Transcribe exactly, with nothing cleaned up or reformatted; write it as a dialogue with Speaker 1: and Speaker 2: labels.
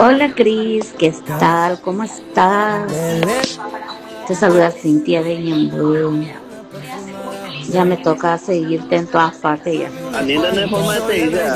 Speaker 1: Hola Cris, ¿qué tal? ¿Cómo estás? Te saluda Cintia de Ñemby. Ya me toca seguirte en todas partes ya.
Speaker 2: Anita no hay forma de seguirse.